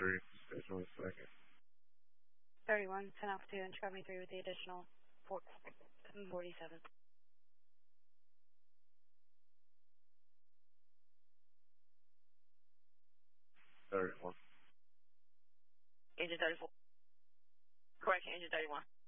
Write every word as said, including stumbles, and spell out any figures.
three, station one second. thirty-one, ten off two, and Chicago three with the additional four, forty-seven. thirty-one. Engine thirty-four. Correction, engine thirty-one.